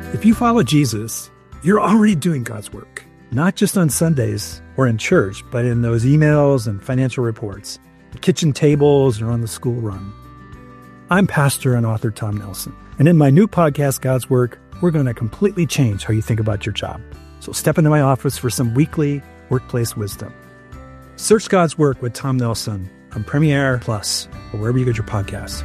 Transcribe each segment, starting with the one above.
If you follow Jesus, you're already doing God's work, not just on Sundays or in church, but in those emails and financial reports, the kitchen tables, or on the school run. I'm pastor and author Tom Nelson, and in my new podcast, God's Work, we're going to completely change how you think about your job. So step into my office for some weekly workplace wisdom. Search God's Work with Tom Nelson on Premiere Plus or wherever you get your podcasts.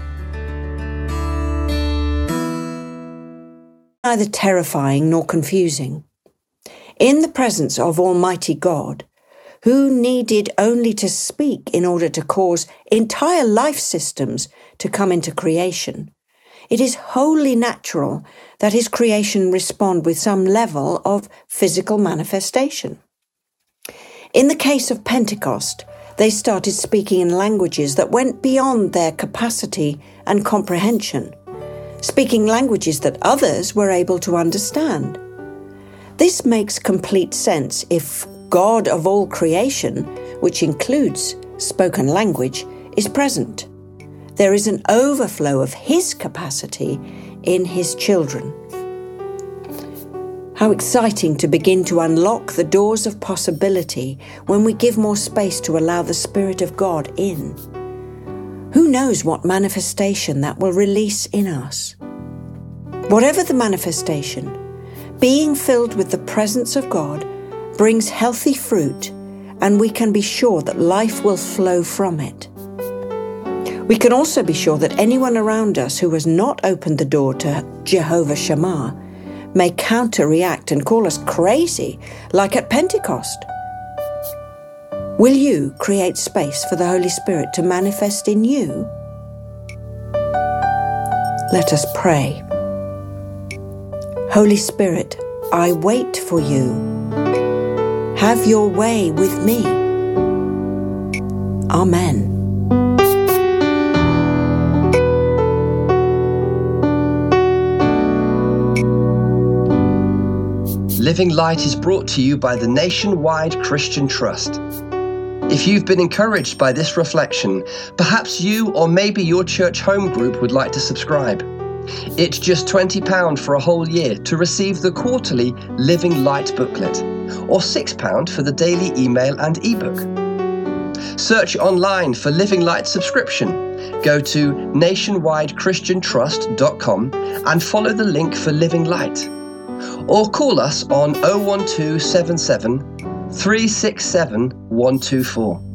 Neither terrifying nor confusing. In the presence of Almighty God, who needed only to speak in order to cause entire life systems to come into creation, it is wholly natural that his creation respond with some level of physical manifestation. In the case of Pentecost, they started speaking in languages that went beyond their capacity and comprehension, speaking languages that others were able to understand. This makes complete sense if God of all creation, which includes spoken language, is present. There is an overflow of his capacity in his children. How exciting to begin to unlock the doors of possibility when we give more space to allow the Spirit of God in. Who knows what manifestation that will release in us? Whatever the manifestation, being filled with the presence of God brings healthy fruit, and we can be sure that life will flow from it. We can also be sure that anyone around us who has not opened the door to Jehovah Shammah may counter-react and call us crazy, like at Pentecost. Will you create space for the Holy Spirit to manifest in you? Let us pray. Holy Spirit, I wait for you. Have your way with me. Amen. Living Light is brought to you by the Nationwide Christian Trust. If you've been encouraged by this reflection, perhaps you or maybe your church home group would like to subscribe. It's just £20 for a whole year to receive the quarterly Living Light booklet, or £6 for the daily email and ebook. Search online for Living Light subscription. Go to nationwidechristiantrust.com and follow the link for Living Light. Or call us on 01277 367 124.